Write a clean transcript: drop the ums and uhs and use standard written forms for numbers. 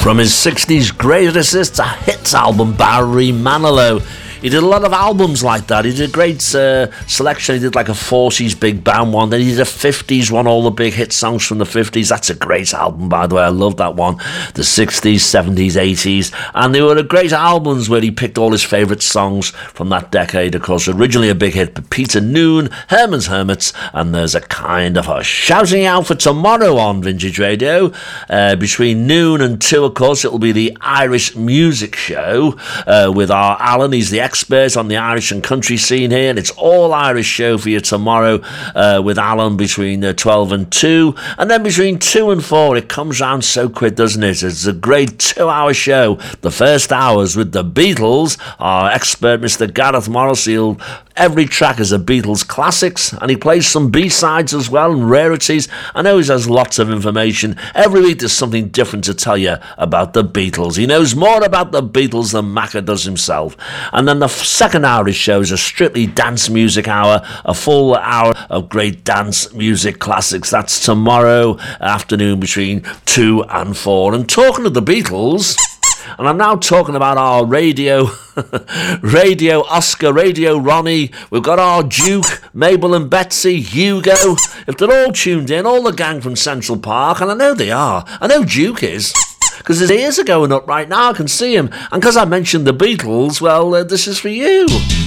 From his 60s greatest hits album, Barry Manilow. He did a lot of albums like that. He did a great selection. He did like a 40s big band one. Then he did a 50s one, all the big hit songs from the 50s. That's a great album, by the way. I love that one. The 60s, 70s, 80s. And they were great albums where he picked all his favourite songs from that decade. Of course, originally a big hit, but Peter Noone, Herman's Hermits, and there's a kind of a shouting out for tomorrow on Vintage Radio. Between noon and 2, of course, it'll be the Irish Music Show with our Alan. He's the expert on the Irish and country scene here, and it's all Irish show for you tomorrow with Alan between 12 and 2, and then between 2 and 4 it comes round so quick, doesn't it? It's a great 2-hour show. The first hour's with the Beatles. Our expert Mr. Gareth Morrissey, every track is a Beatles classics, and he plays some B-sides as well and rarities. I know he has lots of information. Every week there's something different to tell you about the Beatles. He knows more about the Beatles than Macca does himself. And then the second hour of his show is a strictly dance music hour, a full hour of great dance music classics. That's tomorrow afternoon between 2 and 4. And talking of the Beatles, and I'm now talking about our radio Oscar, Radio Ronnie. We've got our Duke, Mabel and Betsy, Hugo. If they're all tuned in, all the gang from Central Park, and I know they are. I know Duke is, because his ears are going up right now. I can see him. And because I mentioned the Beatles, well, this is for you.